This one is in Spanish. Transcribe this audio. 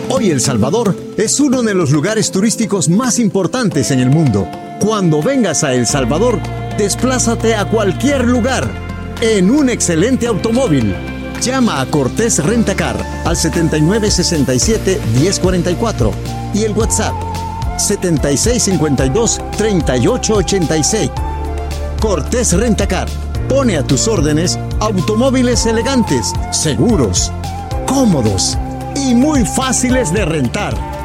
Hoy El Salvador es uno de los lugares turísticos más importantes en el mundo. Cuando vengas a El Salvador, desplázate a cualquier lugar en un excelente automóvil. Llama a Cortés Rentacar al 7967-1044 y el WhatsApp 7652-3886. Cortés Rentacar pone a tus órdenes automóviles elegantes, seguros, cómodos y muy fáciles de rentar.